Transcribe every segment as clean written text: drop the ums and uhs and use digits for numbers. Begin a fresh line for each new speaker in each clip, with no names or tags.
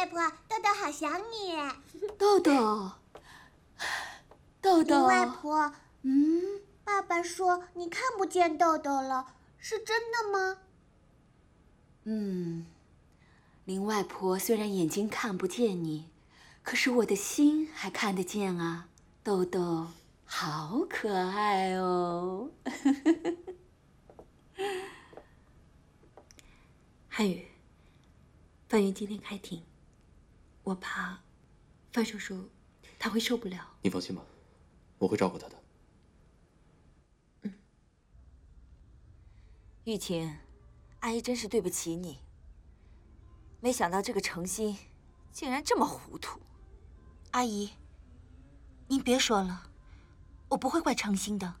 外婆，豆豆好想你。
豆豆，豆豆。
林外婆，爸爸说你看不见豆豆了，是真的吗？
林外婆虽然眼睛看不见你，可是我的心还看得见啊。豆豆，好可爱哦。
汉语，范云今天开庭，我怕范叔叔他会受不了。
你放心吧，我会照顾他的。
玉琴，阿姨真是对不起你。没想到这个程心竟然这么糊涂。
阿姨，您别说了，我不会怪程心的。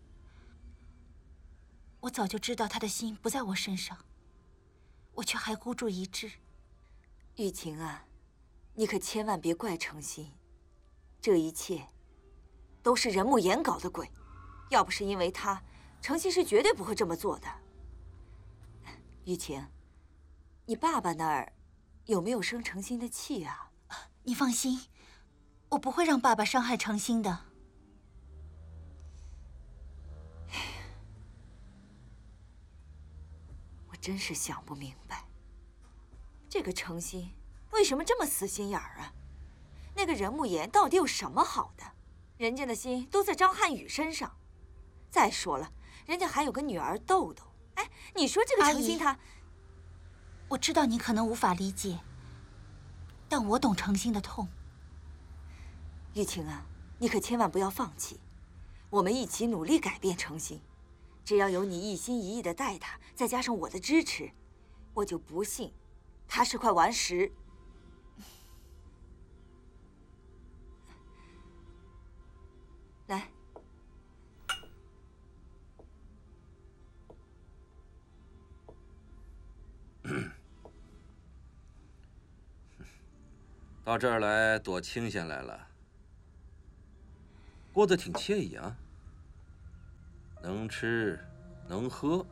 我早就知道他的心不在我身上，我却还孤注一掷。
玉琴啊，你可千万别怪程心，这一切都是任慕言搞的鬼。要不是因为他，程心是绝对不会这么做的。玉琴，你爸爸那儿有没有生程心的气啊？
你放心，我不会让爸爸伤害程心的。
我真是想不明白，这个程心为什么这么死心眼儿啊？那个任慕言到底有什么好的？人家的心都在张瀚宇身上。再说了，人家还有个女儿豆豆。哎，你说这个程心他……
我知道你可能无法理解，但我懂程心的痛。
玉琴啊，你可千万不要放弃，我们一起努力改变程心。只要有你一心一意的带他，再加上我的支持，我就不信他是块顽石。来。
到这儿来躲清闲来了，过得挺惬意啊，能吃能喝，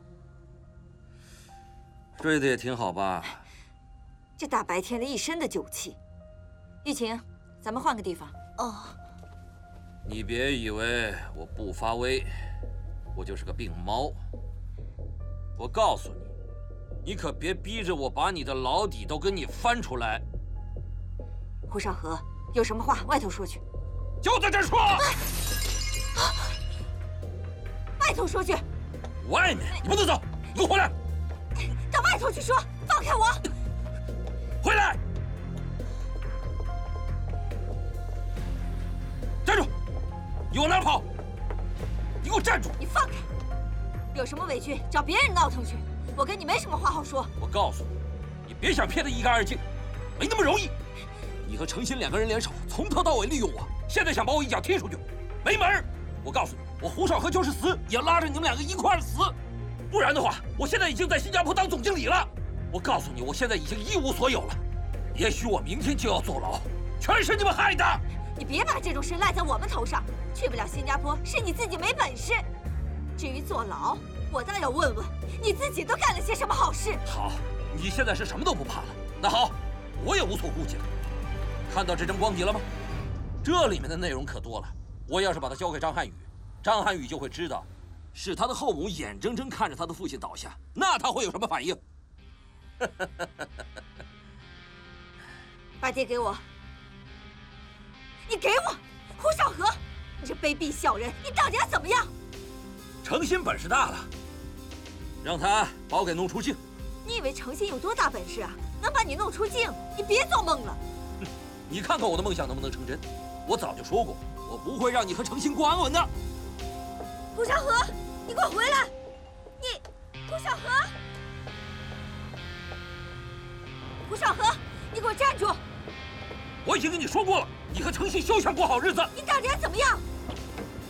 睡得也挺好吧？
这大白天的一身的酒气。玉琴，咱们换个地方。
哦。
你别以为我不发威，我就是个病猫。我告诉你，你可别逼着我把你的老底都跟你翻出来。
胡少河，有什么话外头说去。
就在这儿说。
外头说去。
外面，你不能走，你给我回来！
到外头去说，放开我！
回来！站住！你往哪儿跑？你给我站住！
你放开！有什么委屈找别人闹腾去，我跟你没什么话好说。
我告诉你，你别想骗得一干二净，没那么容易。你和程心两个人联手，从头到尾利用我，现在想把我一脚踢出去，没门儿！我告诉你，我胡少河就是死，也拉着你们两个一块儿死。不然的话，我现在已经在新加坡当总经理了。我告诉你，我现在已经一无所有了，也许我明天就要坐牢，全是你们害的。
你别把这种事赖在我们头上，去不了新加坡是你自己没本事。至于坐牢，我倒要问问你自己都干了些什么好事。
好，你现在是什么都不怕了。那好，我也无所顾忌了。看到这张光碟了吗？这里面的内容可多了。我要是把它交给张瀚宇，张瀚宇就会知道，是他的后母眼睁睁看着他的父亲倒下，那他会有什么反应？
把碟给我！你给我！胡少河，你这卑鄙小人，你到底要怎么样？
程心本事大了，让他把我给弄出境。
你以为程心有多大本事啊？能把你弄出境？你别做梦了！
你看看我的梦想能不能成真？我早就说过，我不会让你和程心过安稳的。
胡少河，你给我回来！你，胡少河，胡少河，你给我站住！
我已经跟你说过了，你和程心休想过好日子。
你到底要怎么样？